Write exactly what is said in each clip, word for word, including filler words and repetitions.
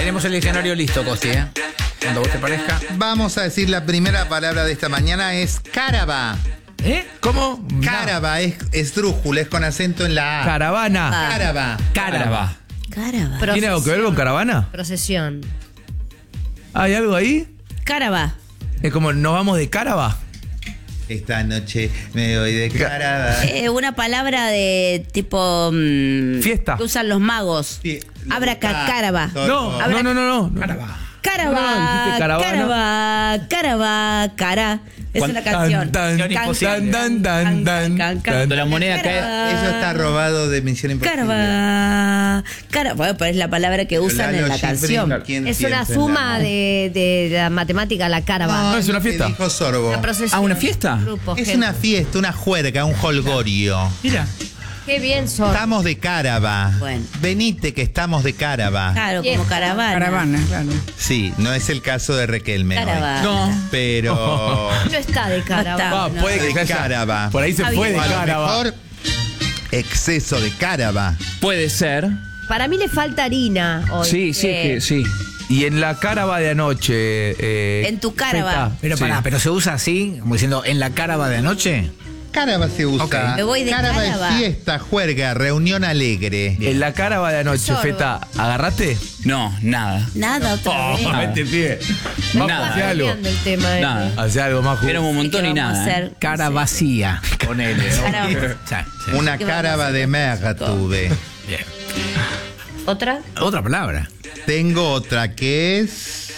Tenemos el diccionario listo, Costi, ¿eh? Cuando vos te parezca. Vamos a decir la primera palabra de esta mañana es cárava. ¿Eh? ¿Cómo? Cárava es esdrújula, es con acento en la A. Caravana. Ah. Cárava. Cárava. Caraba. ¿Tiene algo que ver con caravana? Procesión. ¿Hay algo ahí? Caraba. Es como, ¿nos vamos de Carava? Esta noche me voy de cárava. Eh, una palabra de tipo... mmm, Fiesta. que usan los magos. Sí. Abracacárava. No, Habrá- no, no, no, no. Cárava. Caraba, No, dijiste caravana. caraba, caraba, cara. Es Cuan- una canción. Tan, tan, Can, tan, tan, tan, tan, tan. Cuando la moneda cae. Eso está robado de Misión Imposible. Caraba, cara. Bueno, pero es la palabra que usan Lalo en la Schifrin, canción. ¿quién Es una piensa en suma la- de, de la matemática, la carva. No, No, es una lo que fiesta. dijo Sorbo. La procesión. Ah, ¿una fiesta? Grupo, Es gente. una fiesta, una juerga, un holgorio. Mira. Qué bien son. Estamos de cárava. Bueno. Venite que estamos de cárava. Claro, como Fiesta. caravana. Caravana, claro. Sí, no es el caso de Requelme hoy. Caravana. No. Pero No está de cara. No está. Ah, puede que de se haya- Cárava. Por ahí se Está fue de bien. a lo Carava. mejor exceso de cárava. Puede ser. Para mí le falta harina hoy. Sí, sí, Eh, que sí. Y en la Carava de anoche. eh, En tu Carava. feta. Pero Sí. pará, pero se usa así, como diciendo, en la cárava de anoche. Cárava se usa. Ok. Me voy de Cárava Cárava. es fiesta, juerga, reunión alegre. En la Carava de anoche, Sorbo. Feta, ¿agarraste? No, nada. Nada otra vez. Nada. vete, pie. Nada. Vamos, hace algo. cambiando el tema. eh. Nada. Hace algo más justo. Éramos un montón ¿Qué y vamos a nada. ¿eh? hacer? Cara vacía. Con él. Cara- Una ¿Qué vamos a cárava hacer de con merga esto? tuve. Bien. ¿Otra? Otra palabra. Tengo otra que es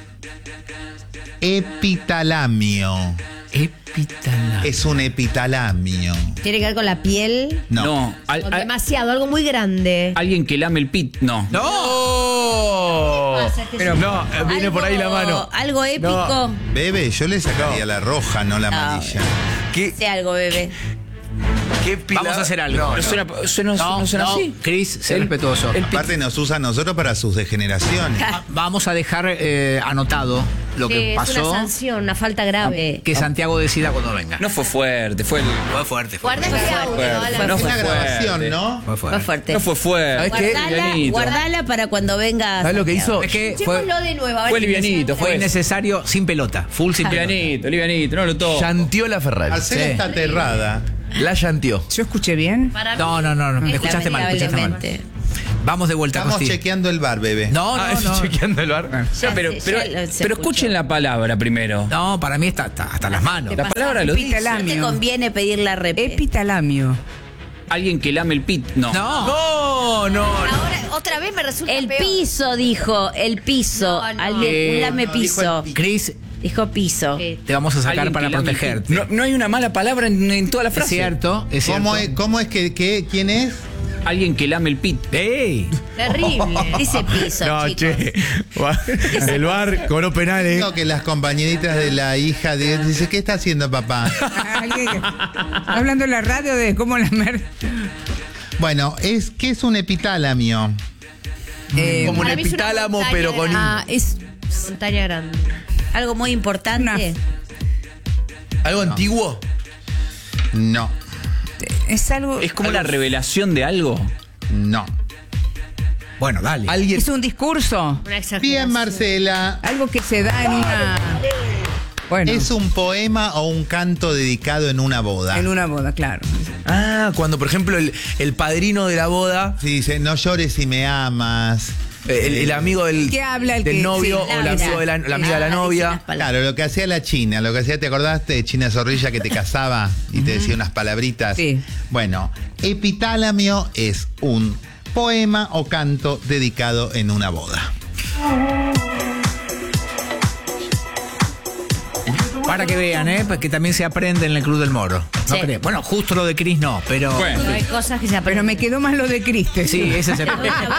epitalamio. Epitala. Es un epitalamio. Tiene que ver con la piel. No. No. al- Con al- demasiado, algo muy grande. alguien que lame el pit. No. ¡No! pasa? Que Pero sí. no, eh, viene por ahí la mano. Algo épico. Bebe, yo le sacaría la roja, no la No. amarilla. ¿Qué, Sé algo, bebé. qué pila- Vamos a hacer algo. No, Pero no. suena, suena- No, no suena no. así. Cris, sé El- respetuoso. el pit- Aparte nos usa a nosotros para sus degeneraciones. Ah, Vamos a dejar eh, anotado lo Sí, que es pasó. una sanción, una falta grave. Que Santiago decida cuando venga. No fue fuerte, fue el. Fue fuerte. Fue Guarda fuerte. ese audio, fuerte. Alan. No Es fue una grabación, fuerte. ¿no? Fue Fue fuerte. fuerte. No fue fuerte. ¿Sabes qué? Guardala, Livianito. guardala para cuando venga. ¿Sabes lo que Santiago. hizo? Es que fue, Escuchémoslo de nuevo. a ver Fue si livianito, me fue fue. innecesario sin pelota. Full sin pelota. Livianito, livianito, no lo toco. Llanteó la Ferrari. Marcela Sí. está aterrada. La llanteó. ¿Yo escuché bien? Para No, no, no, no. Me escuchaste mal, escuchaste mal. Lamentablemente. Vamos de vuelta, Estamos Costi. chequeando el bar, bebé. No, Ah, no, estoy no. chequeando el bar. No, pero, Ya pero, se- ya se pero escuchó. escuchen la palabra primero. No, para mí está, está hasta las manos. La palabra lo dice. No te Epitalamio. conviene pedir la rep. Epitalamio. Alguien que lame el pit. No. No. No, no. Ahora, otra vez me resulta El peor. piso, dijo. El piso. No, no. Alguien, Eh, un lame no, dijo piso. el Cris, Dijo piso. Sí. te vamos a sacar Alguien para que lame el protegerte. pit. No, no hay una mala palabra en, en toda la Es frase. cierto, es cierto. ¿Cómo es, cómo es que, que- quién es? Alguien que lame el pit. ¡Ey! Terrible. Dice piso, No, chicos. che. El bar cobró penales. Digo que las compañeritas de la hija de él dice, ¿qué está haciendo papá? Alguien que- Hablando en la radio de cómo la mer... Bueno, es ¿qué es un epitalamio? Eh, Como un Para mí es una epitálamo, montaña pero con. Ah, es Montaña grande. Algo muy importante. ¿Algo antiguo? No, es algo... Es como la revelación de algo. no. Bueno, dale. Alguien. Es un discurso. Una exageración. Bien, Marcela. Algo que se da en una... Bueno, Es un poema o un canto dedicado en una boda. en una boda, claro. Ah, cuando por ejemplo el, el padrino de la boda, Sí, dice, no llores si me amas. eh, el, el amigo del, ¿Qué habla el del que- novio sí, o el amigo de la, la amiga de la Ah, dice novia. las palabras. Claro, lo que hacía la China, lo que hacía, ¿te acordaste de China Zorrilla que te casaba y te decía unas palabritas? Sí. Bueno, epitalamio es un poema o canto dedicado en una boda. Para que vean, ¿eh? Pues que también se aprende en el Club del Moro. ¿No Sí. crees? Bueno, justo lo de Cris no, pero. Bueno. Pero hay cosas que se Pero aprenden. me quedó más lo de Criste. Sí, ese es el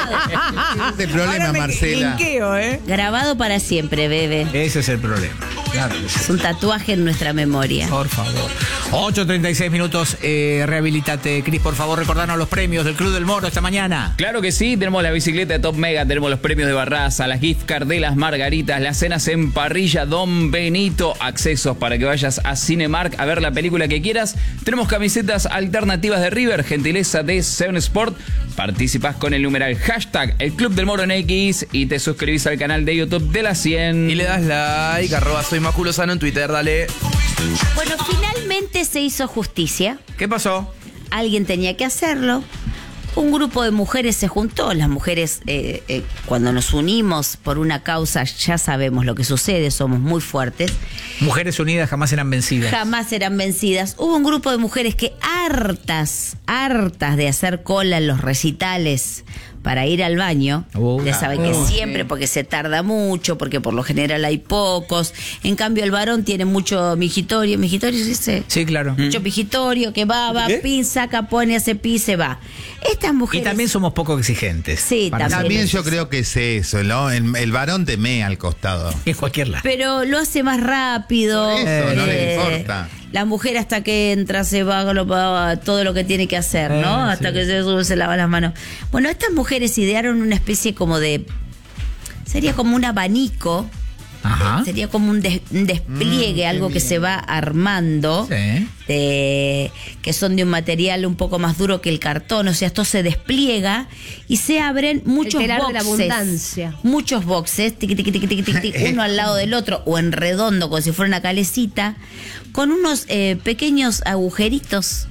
Este problema, Ahora me Marcela. linqueo, ¿eh? Grabado para siempre, bebé. Ese es el problema. Claro. Es un tatuaje en nuestra memoria. Por favor. ocho treinta y seis minutos. Eh, rehabilítate, Cris, por favor, recordarnos los premios del Club del Moro esta mañana. Claro que sí, tenemos la bicicleta de Top Mega, tenemos los premios de Barraza, las gift card de las Margaritas, las cenas en parrilla Don Benito, accesos para que vayas a Cinemark a ver la película que quieras. Tenemos camisetas alternativas de River, gentileza de Seven Sport. Participás con el numeral hashtag el Club del Moro en X y te suscribís al canal de YouTube de la cien. Y le das like, arroba soy Maculosano en Twitter, dale. Bueno, finalmente se hizo justicia. ¿Qué pasó? Alguien tenía que hacerlo. Un grupo de mujeres se juntó. Las mujeres, eh, eh, cuando nos unimos por una causa, ya sabemos lo que sucede, somos muy fuertes. Mujeres unidas jamás serán vencidas. Jamás serán vencidas. Hubo un grupo de mujeres que hartas, hartas de hacer cola en los recitales para ir al baño. Oh, ya saben que oh, siempre, sí. porque se tarda mucho, porque por lo general hay pocos. En cambio, el varón tiene mucho migitorio. ¿Migitorio se dice? Sí, claro. Mucho pigitorio que va, va, ¿Qué? pin, saca, pone, hace pis, se va. Estas Y mujeres. también somos poco exigentes. Sí, Para también. También es- yo creo que es eso, ¿no? El, el varón te mea al costado. En cualquier lado. Pero lo hace más rápido. Por eso, no le importa. La mujer hasta que entra se va, lo- va todo lo que tiene que hacer, ¿no? Eh, hasta sí. que se sube, se lava las manos. Bueno, estas mujeres idearon una especie como de. Sería como un abanico. Ajá. Sería como un, des- un despliegue, Mm, algo qué que bien. se va armando. Sí. de- que son de un material un poco más duro que el cartón, o sea, esto se despliega y se abren muchos telar de boxes. la abundancia. Muchos boxes, tiqui, tiqui, tiqui, tiqui, tiqui, tiqui, uno al lado del otro o en redondo, como si fuera una calecita, con unos eh, pequeños agujeritos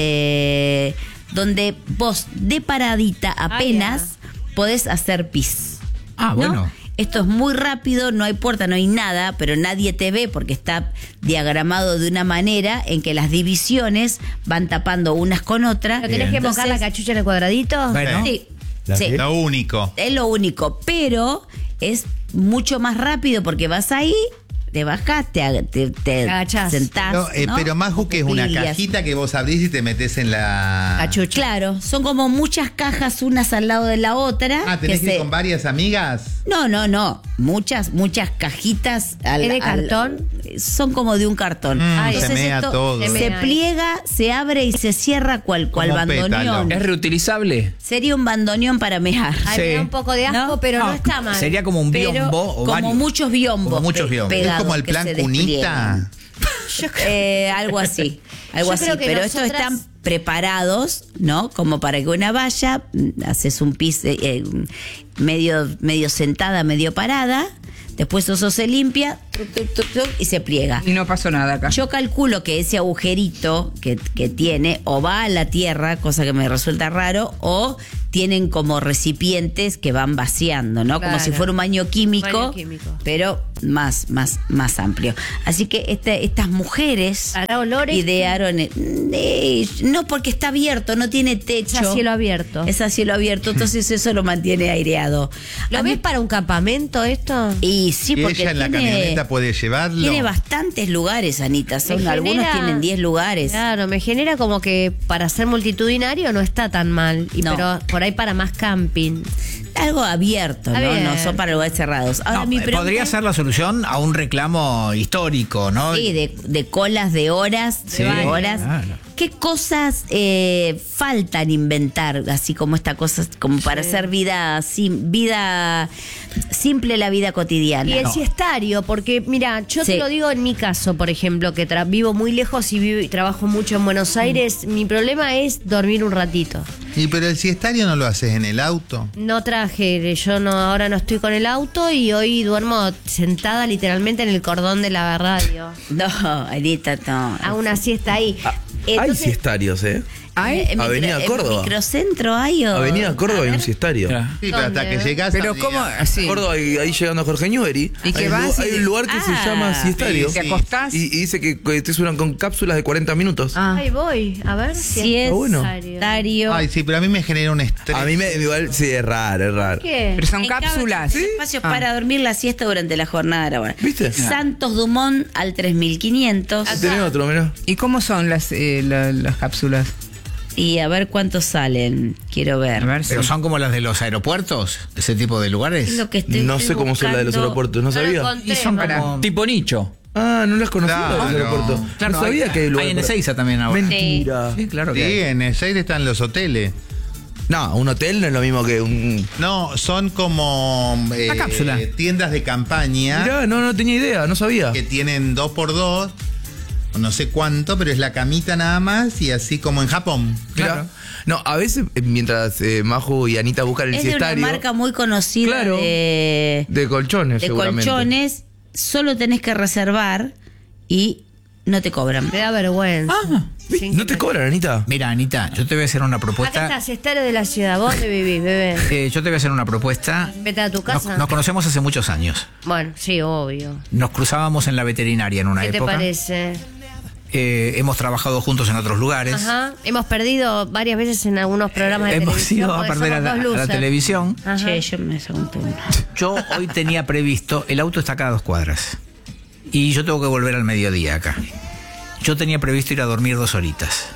eh, donde vos de paradita apenas podés hacer pis. Ah, ¿no? bueno. Esto es muy rápido, no hay puerta, no hay nada, pero nadie te ve porque está diagramado de una manera en que las divisiones van tapando unas con otras. ¿No tenés que Entonces, mojar la cachucha en el cuadradito? Bueno. Sí, ¿La sí, qué? Lo único. es lo único, pero es mucho más rápido porque vas ahí, te bajás, te, ag- te, te Agachás. sentás. No, eh, ¿no? Pero Maju, que es una Pupilas. cajita que vos abrís y te metés en la... Cachucha. Claro, son como muchas cajas unas al lado de la otra. Ah, ¿tenés que ir se- con varias amigas? No, no, no. Muchas, muchas cajitas. Al, ¿Es de al- cartón? son como de un cartón. Mm, Ay, se mea todo. se Se mea. pliega, se abre y se cierra cual, cual Como bandoneón. pétalo. ¿Es reutilizable? Sería un bandoneón para mear. Ay, me da Sí. un poco de asco, ¿No? pero no Ah, está mal. Sería como un Pero biombo o como varios. muchos biombos. Como muchos pe- biombos. Es pegados como el que plan se cunita. despliegan. Eh, algo así, algo Yo así. creo que Pero nosotras- estos están preparados, ¿no? Como para que una vaya, mm, haces un pis eh, eh, medio, medio sentada, medio parada, después eso se limpia tuc, tuc, tuc, tuc, y se pliega. Y no pasó nada acá. Yo calculo que ese agujerito que, que tiene o va a la tierra, cosa que me resulta raro, o tienen como recipientes que van vaciando, ¿no? Como Claro. si fuera un baño químico, Baño químico. pero más, más, más amplio. Así que este, estas mujeres ¿Hará olores? idearon, eh, eh, no porque está abierto, no tiene techo. Es a cielo abierto. Es a cielo abierto, entonces eso lo mantiene aireado. ¿Lo A mí- ves para un campamento esto? Y sí, ¿Y porque ella en la tiene- camioneta puede llevarlo? tiene bastantes lugares, Anita. Son, Me algunos genera- tienen diez lugares. Claro, me genera como que para ser multitudinario no está tan mal. Y No. Pero por ahí para más camping. Algo abierto, ¿no? Abierto. No son para lugares cerrados. Ahora, No, mi eh, pregunta podría es- ser la solución a un reclamo histórico, ¿no? Sí, de, de colas de horas, Sí, de horas. claro. ¿Qué cosas eh, faltan inventar, así como esta cosa, como para hacer vida, sim- vida simple, la vida cotidiana? Y el No. siestario, porque mira, yo Sí. te lo digo en mi caso, por ejemplo, que tra- vivo muy lejos y, vivo y trabajo mucho en Buenos Aires, mi problema es dormir un ratito. ¿Y pero el siestario no lo haces en el auto? No traje, yo no ahora no estoy con el auto y hoy duermo sentada literalmente en el cordón de la radio. No, Anita, no. Hago una siesta ahí. Hay Entonces, siestarios, ¿eh? Ay, ¿En Avenida micro- Córdoba. ¿En microcentro hay o...? Avenida Córdoba A hay un ver. siestario. Claro. Sí, pero hasta ¿Dónde? que llegás pero a- ¿cómo? Sí. Córdoba, ahí, ahí llegando a Jorge Newbery. ¿Y qué hay, un vas lu- y- hay un lugar que Ah, se llama siestario. ¿Te acostás? Y, y dice que, que te suenan con cápsulas de cuarenta minutos. Ah. ahí voy, a ver si Si es bueno. siestario. Ay, sí, pero a mí me genera un estrés. A mí me igual sí es raro, es raro. ¿Qué? Pero son En cada- cápsulas. Espacios Ah. para dormir la siesta durante la jornada laboral. ¿Viste? Santos Dumont al tres mil quinientos. ¿Tenés otro, mirá? ¿Y cómo son las, eh, la- las cápsulas? Y a ver cuántos salen. Quiero ver. A ver si- Pero son como las de los aeropuertos, ese tipo de lugares. Es lo que estoy, No estoy sé cómo son las de los buscando. aeropuertos, no No lo sabía. encontré, Y son mamá. como... Tipo nicho. Ah, no las conocía Claro. en el aeropuerto. Claro, no sabía hay, que hay lugar hay en para- Ezeiza también ahora. Mentira. Sí, claro que Sí, hay. en Ezeiza están los hoteles. No, un hotel no es lo mismo que un... No, son como eh, La cápsula. tiendas de campaña Mirá, no, no tenía idea, no sabía. que tienen dos por dos, no sé cuánto, pero es la camita nada más y así como en Japón. Mirá. Claro. No, a veces eh, mientras eh, Majo y Anita buscan el Es de una siestario marca muy conocida Claro. de, de colchones, de seguramente. colchones. Solo tenés que reservar y no te cobran. Me da vergüenza. Sí, ¿No te me- cobran, Anita? Mira, Anita, yo te voy a hacer una Acá propuesta. estás, estero de la ciudad. ¿Vos dónde vivís, bebé? Eh, yo te voy a hacer una propuesta. Vete a tu Nos, casa. nos conocemos hace muchos años. Bueno, sí, obvio. Nos cruzábamos en la veterinaria en una ¿Qué te época. parece? Eh, hemos trabajado juntos en otros lugares. Ajá. Hemos perdido varias veces en algunos programas de Hemos televisión. ido a porque perder a somos la, dos a la losers. televisión. Ajá. Che, yo me pregunto una. Yo hoy tenía previsto, el auto está acá a dos cuadras. Y yo tengo que volver al mediodía acá. Yo tenía previsto ir a dormir dos horitas.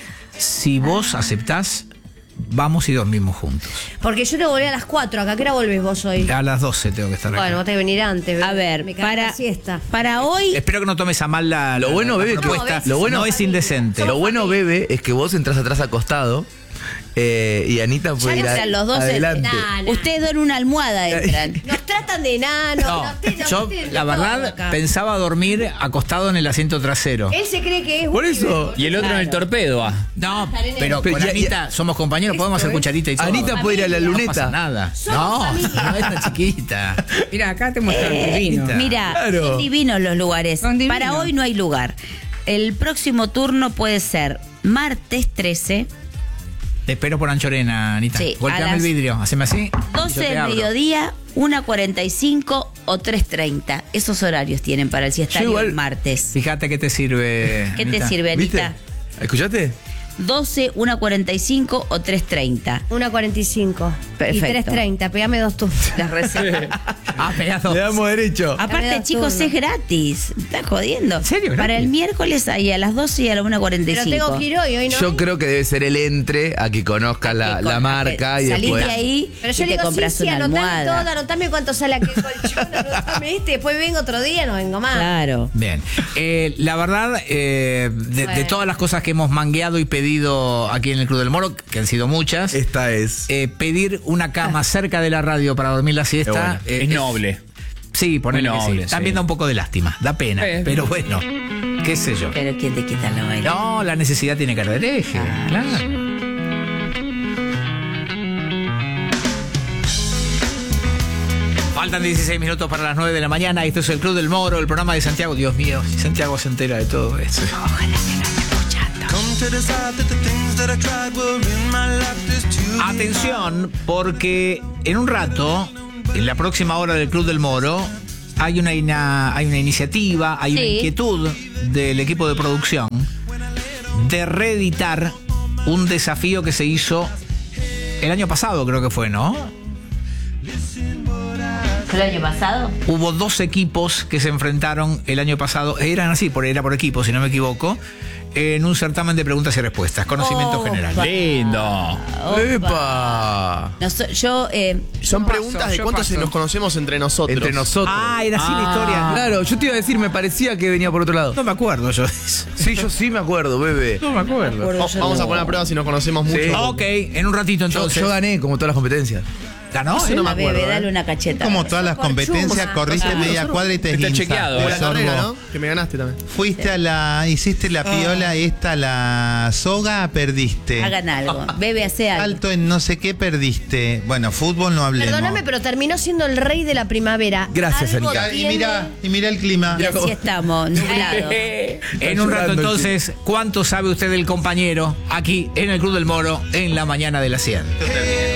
Si vos aceptás, vamos y dormimos juntos. Porque yo te volví a las cuatro. ¿Acá qué hora volvés vos hoy? A las doce tengo que estar acá. Bueno, vos tenés que venir antes. bebé. A ver, Me cago en para, la siesta. para hoy, Espero que no tomes a mal la, Lo la- bueno, la bebé, que- propuesta. No, lo bueno- no es indecente. Lo bueno, bebé, es que vos entras atrás acostado eh, y Anita puede ir entran a- los dos en- adelante. Nah, nah. ustedes dan una almohada, entran. Nos tratan de enanos. No, nos te- nos yo te- de la todo verdad acá. pensaba dormir acostado en el asiento trasero. Él se cree que es Por un eso. Y el otro en el torpedo, ah. No, Estar en el- pero Pero con ya- Anita somos compañeros, podemos hacer Esto es- cucharita y todo. Anita puede ir a la No luneta. pasa nada. Somos No, familia. no es tan chiquita. Mira, acá te muestran Eh, divino. Mira, Claro. son divinos los lugares. Son divinos. Para hoy no hay lugar. El próximo turno puede ser martes trece, Te espero por Anchorena, Anita. Sí, Golpeame a las el vidrio, haceme así. y yo doce te del abro. mediodía, una cuarenta y cinco o tres treinta. Esos horarios tienen para el siestario Yo igual- el martes. Fíjate qué te sirve. ¿Qué te Anita. sirve, ¿Viste? Anita? ¿Escuchaste? doce, una cuarenta y cinco o tres treinta. Una cuarenta y cinco. Perfecto. Y tres treinta. Pegame dos turnos. Las reservas. Ah, pedazo. Le damos derecho. Aparte, Dame chicos, turno. es gratis. ¿Estás jodiendo? ¿En serio? Para ¿Gratis? el miércoles ahí a las doce y a la una cuarenta y Pero cinco. tengo que ir hoy, hoy no. Yo creo que debe ser el entre a que conozca la, la marca y Salís después. de ahí Pero y yo te le digo, compras sí, sí, una anotame almohada. todo, anotame cuánto sale aquel colchón, anotame este, después vengo otro día, no vengo más. Claro. Bien. Eh, la verdad, eh, de, de Bueno. todas las cosas que hemos mangueado y pedido aquí en el Club del Moro, que han sido muchas, Esta es. eh, pedir una cama cerca de la radio para dormir la siesta. Qué bueno. eh, es noble. Sí, ponele Muy que sí. noble, También sí. da un poco de lástima, da pena. Eh. Pero bueno, qué sé yo. Pero ¿quién te quita la baila? No, la necesidad tiene cara de eje. Claro. Faltan dieciséis minutos para las nueve de la mañana. Esto es el Club del Moro, el programa de Santiago. Dios mío, si Santiago se entera de todo esto. Atención, porque en un rato, en la próxima hora del Club del Moro, hay una, ina- hay una iniciativa, hay una Sí. inquietud del equipo de producción de reeditar un desafío que se hizo el año pasado, creo que fue, ¿no? ¿El año pasado? Hubo dos equipos que se enfrentaron el año pasado, eran así, por, era por equipo, si no me equivoco, en un certamen de preguntas y respuestas, conocimiento Opa. general. Lindo. ¡Epa! No, so- yo, eh, Son Yo preguntas paso, de yo cuánto paso. se nos conocemos entre nosotros. Entre nosotros. Ah, era así la historia. Claro, yo te iba a decir, me parecía que venía por otro lado. No me acuerdo yo de eso. Sí, yo sí me acuerdo, bebé. No me acuerdo. Va- Vamos a poner a prueba si nos conocemos mucho. Sí. Ok, en un ratito Yo, entonces. yo gané como todas las competencias. ¿Ganó? Eso no me a acuerdo. bebé, ¿eh? dale una cacheta. Como todas las Por competencias, chuma. corriste Ah. media cuadra y te Está esguinzaste, chequeado, De ¿eh? la sorbo. carrera, ¿no? Que me ganaste también. Fuiste a la, hiciste la piola esta, la soga, perdiste. Hagan algo. Bebe, hace algo. Alto en no sé qué perdiste. Bueno, fútbol no hablemos. Perdóname, pero terminó siendo el rey de la primavera. Gracias, Algo Anita. Y tiene- mira, y mira el clima. Y así estamos, nublados. En un rato llorando el entonces, ¿cuánto sabe usted del compañero aquí en el Club del Moro en la mañana de la cien?